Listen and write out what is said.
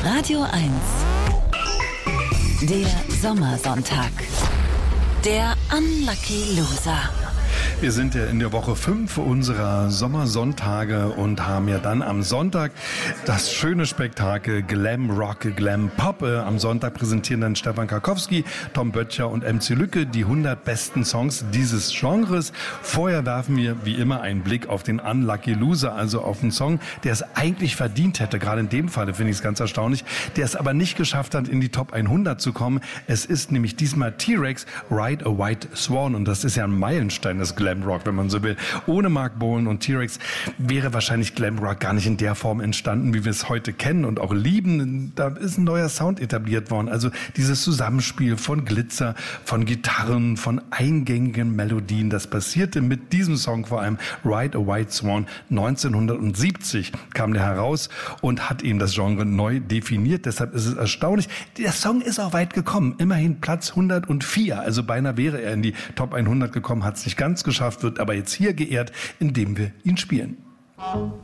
Radio 1. Der Sommersonntag. Der Unlucky Loser. Wir sind ja in der Woche 5 unserer Sommersonntage und haben ja dann am Sonntag das schöne Spektakel Glam Rock, Glam Pop. Am Sonntag präsentieren dann Stefan Karkowski, Tom Böttcher und MC Lücke die 100 besten Songs dieses Genres. Vorher werfen wir wie immer einen Blick auf den Unlucky Loser, also auf einen Song, der es eigentlich verdient hätte. Gerade in dem Falle finde ich es ganz erstaunlich, der es aber nicht geschafft hat, in die Top 100 zu kommen. Es ist nämlich diesmal T-Rex, Ride a White Swan, und das ist ja ein Meilenstein des Glam Rock, wenn man so will. Ohne Mark Bolan und T-Rex wäre wahrscheinlich Glam Rock gar nicht in der Form entstanden, wie wir es heute kennen und auch lieben. Da ist ein neuer Sound etabliert worden. Also dieses Zusammenspiel von Glitzer, von Gitarren, von eingängigen Melodien, das passierte mit diesem Song vor allem. Ride a White Swan 1970 kam der heraus und hat eben das Genre neu definiert. Deshalb ist es erstaunlich. Der Song ist auch weit gekommen. Immerhin Platz 104. Also beinahe wäre er in die Top 100 gekommen, hat es nicht ganz geschafft, wird aber jetzt hier geehrt, indem wir ihn spielen.